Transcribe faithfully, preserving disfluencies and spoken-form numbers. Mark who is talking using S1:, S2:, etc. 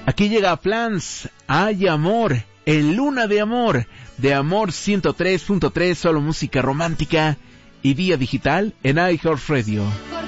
S1: Aquí llega Flans, Hay Amor, en Luna de Amor, de Amor ciento tres punto tres, solo música romántica y vía digital en iHeartRadio.